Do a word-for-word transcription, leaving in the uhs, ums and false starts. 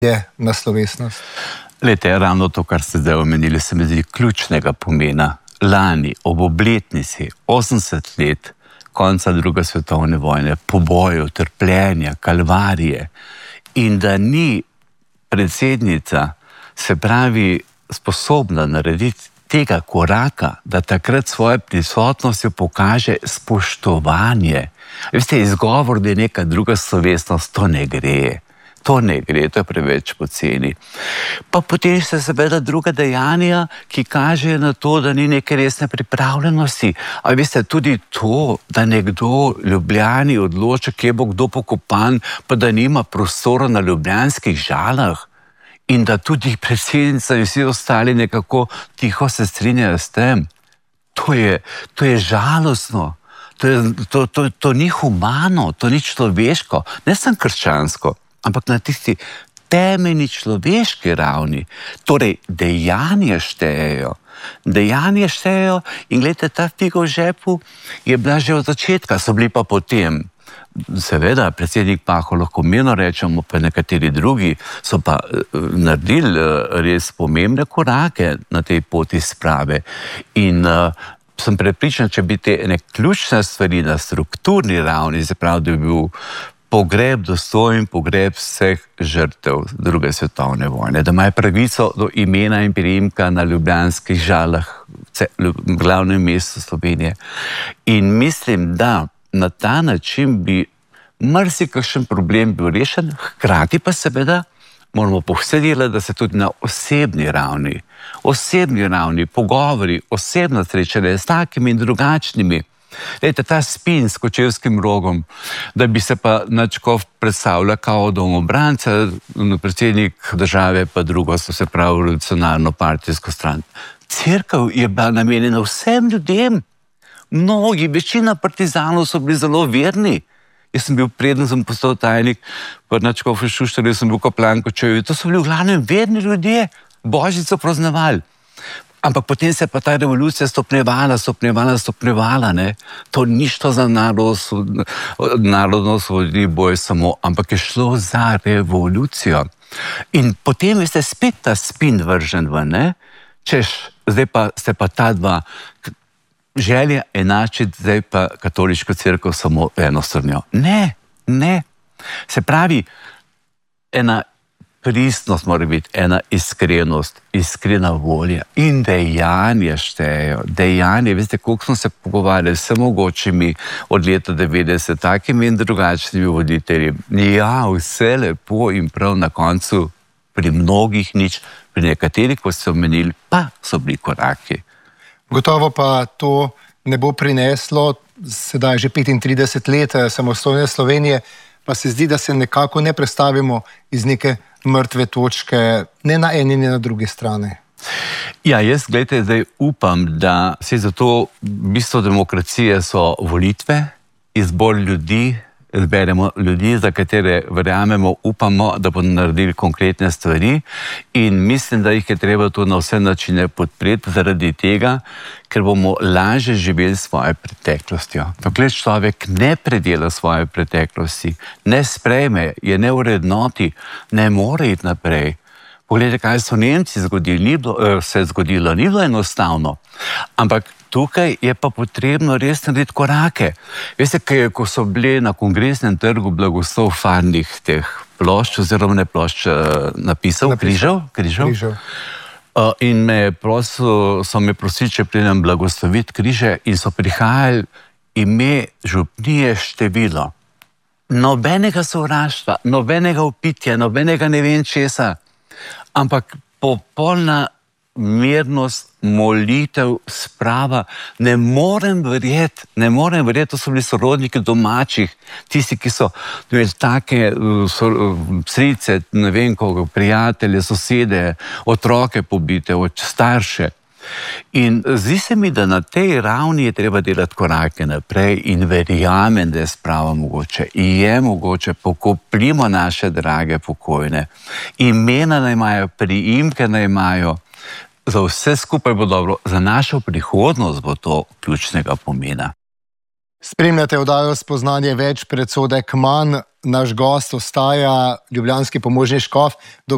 je na slovesnost? Lejte, ravno to, kar ste zdaj omenili, se mi zdi ključnega pomena. Lani, ob obletnici, osemdeset let, konca druge svetovne vojne, pobojev, trpljenja, kalvarije, in da ni predsednica, se pravi, sposobna narediti tega koraka, da takrat svoje prisotnostjo pokaže spoštovanje. Veste, izgovor, da je neka druga slovesnost, to ne gre. To ne gre, to je preveč poceni. Pa potem še seveda druga dejanja, ki kažejo na to, da ni neke resne pripravljenosti. A veste, tudi to, da nekdo Ljubljani odloča, kje bo kdo pokopan, pa da nima prostora na ljubljanskih Žalah in da tudi predsednica in vsi ostali nekako tiho se strinjajo s tem. To je, to je žalostno. To, je, to, to, to ni humano, to ni človeško, ne samo krščansko, ampak na tisti temeljni človeški ravni. Torej, dejanja štejejo. Dejanja štejejo in gledajte, ta figa v žepu je bila že od začetka, so bili pa potem. Seveda, predsednik Pahor, lahko mirno rečemo, pa nekateri drugi so pa naredili res pomembne korake na tej poti sprave. In uh, sem prepričan, če bi te ene ključne stvari na strukturni ravni, se pravi, da bi bil pogreb, dostojen pogreb vseh žrtev druge svetovne vojne, da imajo pravico do imena in priimka na ljubljanskih Žalah, v glavnem mestu Slovenije. In mislim, da na ta način bi marsikakšen problem bil rešen, hkrati pa seveda moramo povsem delati, da se tudi na osebni ravni, osebni ravni, pogovori, osebno srečanje s takimi in drugačnimi. Lejte, ta spin s Kočevskim rogom, da bi se pa Nadškof predstavlja kao domobranca, predsednik države pa drugo, so se pravi revolucionarno partijsko stran. Cerkev je bila namenjena vsem ljudem. Mnogi, večina partizanov so bili zelo verni. Jaz sem bil, preden sem postal tajnik, pa Nadškof in Šuštarju sem bil kaplan Kočevju. To so bili v glavnem verni ljudje, božico praznevali. Ampak potem se pa ta revolucija stopnjevala, stopnjevala, stopnjevala, ne. To ni šlo za narodno-osvobodilni boj samo, ampak je šlo za revolucijo. In potem veste spet ta spin vržen ven, ne. Češ, zdaj pa ste pa ta dva želja enačiti, zdaj pa katoliško cerkev samo eno strnjo. Ne, ne. Se pravi, ena pristnost mora biti, ena iskrenost, iskrena volja in dejanja štejejo. Dejanje, veste, koliko smo se pogovarjali s mogočimi od leta devetdeset, takimi in drugačnimi voditelji. Ja, vse lepo in prav, na koncu pri mnogih nič, pri nekaterih, ko ste omenili, pa so bili koraki. Gotovo pa to ne bo prineslo, sedaj že petintrideset let samostojne Slovenije, pa se zdi, da se nekako ne prestavimo iz neke mrtve točke, ne na eni, ne na drugi strani. Ja, jaz, gledajte, zdaj upam, da se zato bistvo demokracije so volitve, izbor ljudi, izberemo ljudi, za katere verjamemo, upamo, da bodo naredili konkretne stvari in mislim, da jih je treba to na vse načine podpreti zaradi tega, ker bomo lažje živeli svojo preteklostjo. Dokler človek ne predela svoje preteklosti, ne sprejme, je ne urednoti, ne more iti naprej. Poglejte, kaj so Nemci zgodili, ni bilo, se je zgodilo, ni bilo enostavno, ampak tukaj je pa potrebno res narediti korake. Veste, ko so bili na Kongresnem trgu blagoslov farnih teh plošč, oziroma ne plošč, napisal, križev, križev. križev. In me prosil, so me prosili, če pridem blagosloviti križe in so prihajali ime župnije število. Nobenega sovraštva, nobenega upitja, nobenega ne vem česa, ampak popolna mirnost, molitev, sprava, ne morem verjeti, ne morem verjeti, to so bili sorodniki domačih, tisti, ki so imeli take strice, ne vem koga, prijatelje, sosede, otroke pobite, starše. In zdi se mi, da na tej ravni je treba delati korake naprej in verjamem, da je sprava mogoče. In je mogoče, pokopljimo naše drage pokojne. Imena naj imajo, priimke naj imajo. Za vse skupaj bo dobro, za našo prihodnost bo to ključnega pomena. Spremljate oddajo Spoznanje več, predsodek manj. Naš gost ostaja ljubljanski pomožni škof,